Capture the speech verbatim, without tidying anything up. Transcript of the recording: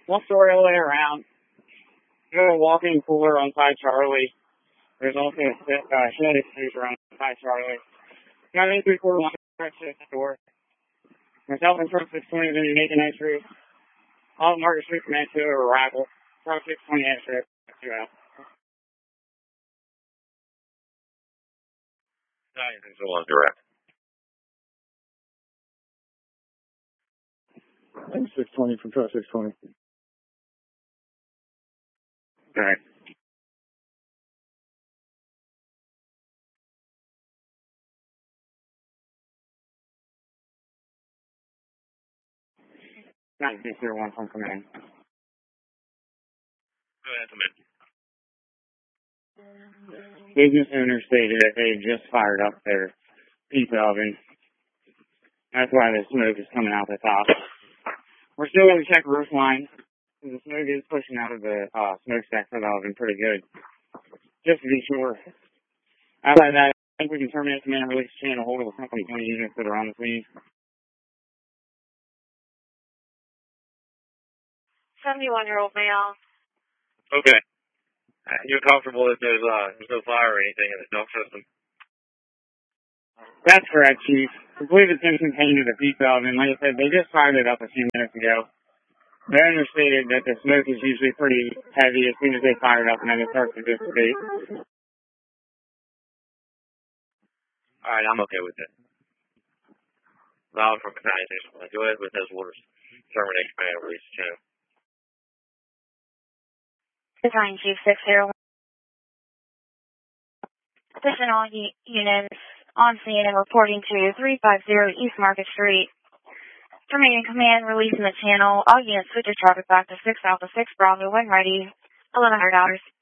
One story all the way around. There's a walk-in cooler on Pi Charlie. There's also a uh, shed extruder on Pi Charlie. Got an eight three-quarter one stretch at the store. Myself and Truck six twenty is going to be making that trip. All Market Street from that to arrival. Truck six twenty at trip. Two out. Anything's a one direct. I'm six twenty from Truck six twenty. Right. nine six zero one from command. Go ahead, come in. Business owner stated that they just fired up their pizza oven. That's why the smoke is coming out the top. We're still going to check roof line. The smoke is pushing out of the uh, smokestack for the oven pretty good. Just to be sure. Outside that, I think we can terminate the man and release chain a hold of the company twenty units that are on the scene. seventy-one-year-old male. Okay. Uh, you're comfortable that there's, uh, there's no fire or anything in the dump system? That's correct, Chief. I believe it's been contained to the pizza oven. Like I said, they just fired it up a few minutes ago. They understated that the smoke is usually pretty heavy as soon as they fire it up, and then it starts to dissipate. All right, I'm okay with it. Loud from Battalion Station. Go ahead with those orders. Terminate command and release the channel. Battalion Chief six zero one. Attention all u- units on scene and reporting to three five zero East Market Street. Terminating command, releasing the channel. All units switch your traffic back to six Alpha six Bravo when ready. eleven hundred hours.